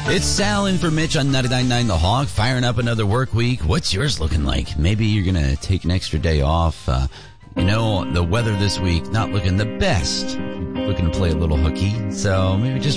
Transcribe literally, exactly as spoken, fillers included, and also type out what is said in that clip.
It's Sal in for Mitch on ninety-nine point nine The Hog, firing up another work week. What's yours looking like? Maybe you're going to take an extra day off. Uh, you know, the weather this week not looking the best. Looking to play a little hooky, so maybe just